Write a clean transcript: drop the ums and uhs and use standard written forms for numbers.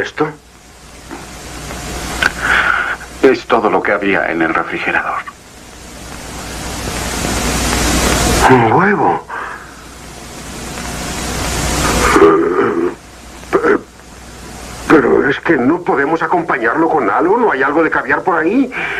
esto? Es todo lo que había en el refrigerador. Un huevo. Pero es que no podemos acompañarlo con algo. ¿No hay algo de caviar por ahí?